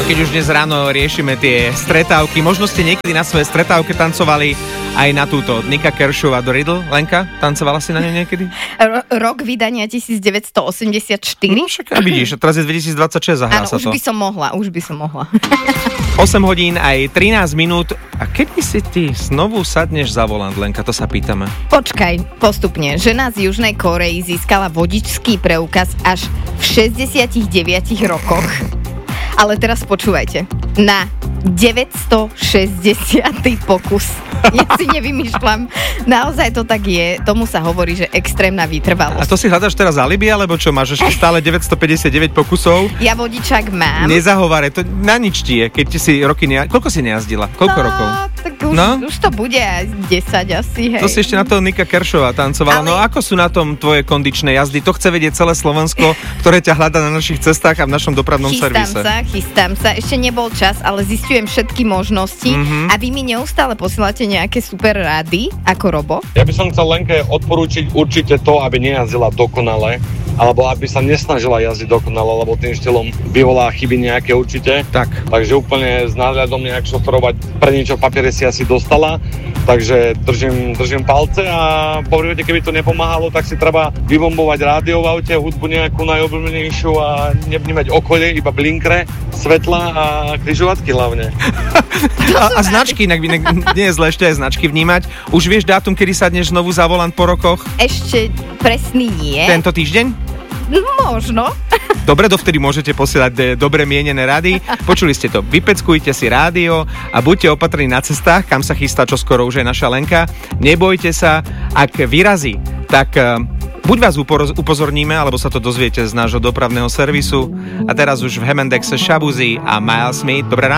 Keď už dnes ráno riešime tie stretávky, možno ste niekedy na svojej stretávke tancovali aj na túto od Nicka Kershawa do Riddle. Lenka, tancovala si na ňu niekedy? Rok vydania 1984. No však vidíš, teraz je 2026 a hrá sa to. Už by som mohla. 8 hodín aj 13 minút. A kedy si ty znovu sadneš za volant, Lenka? To sa pýtame. Počkaj, postupne. Žena z Južnej Kórey získala vodičský preukaz až v 69 rokoch. Ale teraz počúvajte. Na 960. pokus. Ja si nevymýšľam. Naozaj to tak je. Tomu sa hovorí, že extrémna vytrvalosť. A to si hľadaš teraz alibi, alebo čo? Máš ešte stále 959 pokusov? Ja vodičák mám. Nezahováraj, to na nič ti je, keď si roky Koľko si nejazdila? Koľko rokov? Tak už to bude 10 asi, hej. To si ešte na toho Nicka Kershawa tancovala. Ale... No ako sú na tom tvoje kondičné jazdy? To chce vedieť celé Slovensko, ktoré ťa hľadá na našich cestách a v našom dopravnom servise. Chystám sa. Ešte nebol čas, ale zistujem všetky možnosti a vy mi neustále posielate nejaké super rady, ako Robo. Ja by som chcel Lenke odporúčiť určite to, aby nejazdila dokonale, alebo aby sa nesnažila jazdiť dokonale, lebo tým štýlom vyvolá chyby nejaké určite. Tak. Takže úplne s náhľadom nejak šoferovať, pre niečo v papiere si asi dostala, takže držím palce a povrejte, keby to nepomáhalo, tak si treba vybombovať rádio v aute, hudbu nejakú najobľúbenejšiu a nevnímať okolie, iba blinkre, svetla a križovatky hlavne. A značky, inak nie je zle ešte aj značky vnímať. Už vieš dátum, kedy sadneš znovu za volant po rokoch? Ešte presný nie. Tento týždeň? Možno. Dobre, dovtedy môžete posielať dobre mienené rady. Počuli ste to, vypeckujte si rádio a buďte opatrní na cestách, kam sa chystá čoskoro už aj naša Lenka. Nebojte sa, ak vyrazí, tak buď vás upozorníme, alebo sa to dozviete z nášho dopravného servisu. A teraz už v Hemendexe Shabuzi a Miles Smith. Dobré ráno.